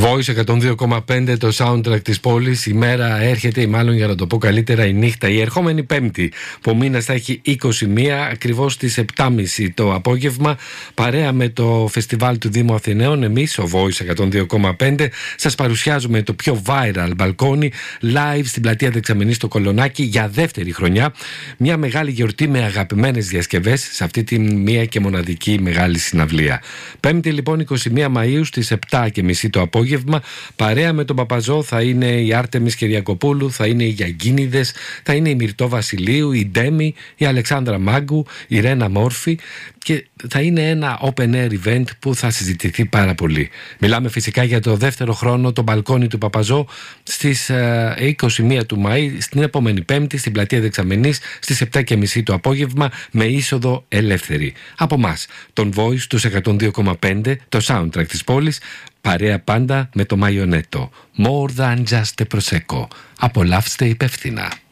Voice 102,5, το soundtrack της πόλης. Η μέρα έρχεται, ή μάλλον για να το πω καλύτερα, η νύχτα. Η ερχόμενη Πέμπτη, που ο μήνας θα έχει 21, ακριβώς στις 7.30 το απόγευμα, παρέα με το φεστιβάλ του Δήμου Αθηναίων, εμείς, ο Voice 102,5, σας παρουσιάζουμε το πιο viral μπαλκόνι live στην πλατεία Δεξαμενής στο Κολονάκι για δεύτερη χρονιά. Μια μεγάλη γιορτή με αγαπημένες διασκευές σε αυτή τη μία και μοναδική μεγάλη συναυλία. Πέμπτη λοιπόν 21 Μαΐου στις 7.30 το απόγευμα, παρέα με τον Παπαζό θα είναι η Άρτεμις Κυριακοπούλου, θα είναι οι Γιαγκίνιδες, θα είναι η Μυρτώ Βασιλείου, η Ντέμι, η Αλεξάνδρα Μάγκου, η Ρένα Μόρφη, και θα είναι ένα open air event που θα συζητηθεί πάρα πολύ. Μιλάμε φυσικά για το δεύτερο χρόνο, το μπαλκόνι του Παπαζό, στις 21 του Μαΐ, στην επόμενη Πέμπτη, στην πλατεία Δεξαμενής, στις 7.30 το απόγευμα, με είσοδο ελεύθερη. Από μας, τον Voice, τους 102,5, το soundtrack της πόλης, παρέα πάντα με το Μαϊονέτο. More than just a prosecco. Απολαύστε υπεύθυνα.